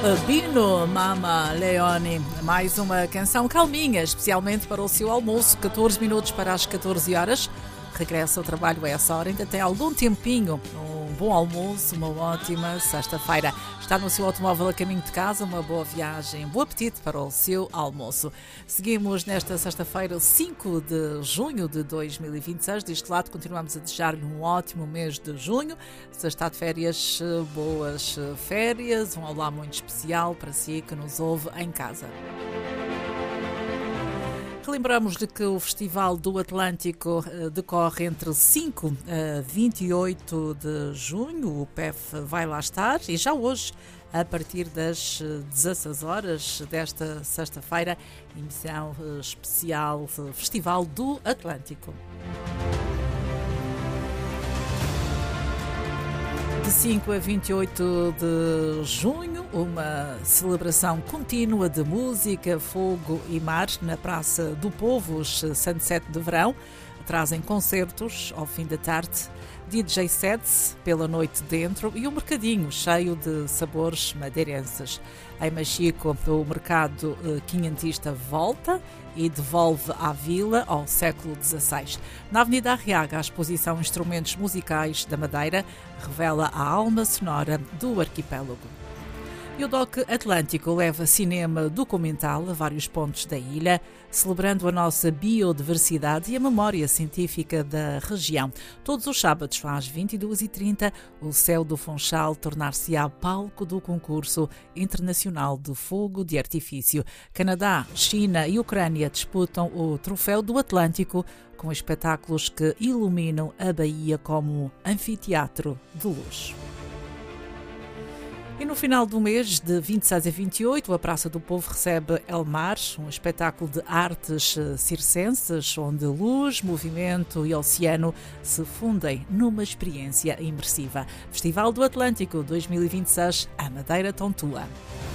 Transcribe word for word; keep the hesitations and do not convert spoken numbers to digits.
Bino Mama Leone, mais uma canção calminha, especialmente para o seu almoço, catorze minutos para as catorze horas. Regressa ao trabalho a essa hora, ainda tem algum tempinho. Um bom almoço, uma ótima sexta-feira. Está no seu automóvel a caminho de casa, uma boa viagem, bom apetite para o seu almoço. Seguimos nesta sexta-feira, cinco de junho de dois mil e vinte e seis. Deste lado, continuamos a desejar-lhe um ótimo mês de junho. Se está de férias, boas férias. Um olá muito especial para si que nos ouve em casa. Relembramos-lhe que o Festival do Atlântico uh, decorre entre cinco a vinte e oito de junho. O P E F vai lá estar e já hoje, a partir das dezasseis horas desta sexta-feira, emissão uh, especial uh, Festival do Atlântico. De cinco a vinte e oito de junho, uma celebração contínua de música, fogo e mar na Praça do Povo. Os Sunset de Verão trazem concertos ao fim da tarde, D J sets pela noite dentro e um mercadinho cheio de sabores madeirenses. Em Machico, o mercado quinhentista volta e devolve à vila ao século dezasseis. Na Avenida Arriaga, a exposição Instrumentos Musicais da Madeira revela a alma sonora do arquipélago. E o D O C Atlântico leva cinema documental a vários pontos da ilha, celebrando a nossa biodiversidade e a memória científica da região. Todos os sábados, às vinte e duas e trinta, o Céu do Funchal tornar-se-á palco do concurso internacional de fogo de artifício. Canadá, China e Ucrânia disputam o Troféu do Atlântico, com espetáculos que iluminam a Baía como anfiteatro de luz. E no final do mês, de vinte e seis a vinte e oito, a Praça do Povo recebe Elmar, um espetáculo de artes circenses, onde luz, movimento e oceano se fundem numa experiência imersiva. Festival do Atlântico dois mil e vinte e seis, a Madeira Tontua.